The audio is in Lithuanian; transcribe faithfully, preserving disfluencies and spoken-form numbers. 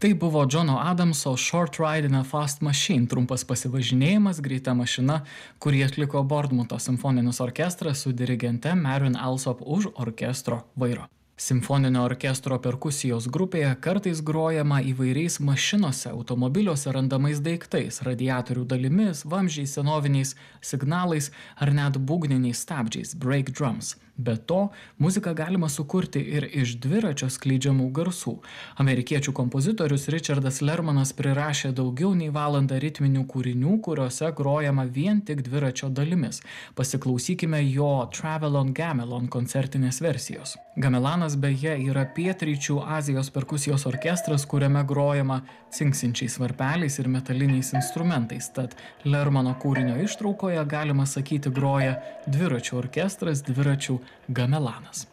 Tai buvo Džono Adamso Short Ride in a Fast Machine, trumpas pasivažinėjimas greita mašina, kurį atliko Bournemouth simfoninis orkestras su dirigente Marion Alsop už orkestro vairo. Simfoninio orkestro perkusijos grupėje kartais grojama įvairiais mašinose, automobiliuose randamais daiktais, radiatorių dalimis, vamzdžiais, senoviniais signalais ar net būgniniais stabdžiais, break drums. Be to, muziką galima sukurti ir iš dviračio skleidžiamų garsų. Amerikiečių kompozitorius Richardas Lermanas prirašė daugiau nei valandą ritminių kūrinių, kuriuose grojama vien tik dviračio dalimis. Pasiklausykime jo Travel on Gamelon koncertinės versijos. Gamelanas beje yra pietryčių Azijos perkusijos orkestras, kuriame grojama cinksinčiais varpeliais ir metaliniais instrumentais. Tad Lermano kūrinio ištraukoje galima sakyti groja dviračių orkestras, dviračių Gamelanas.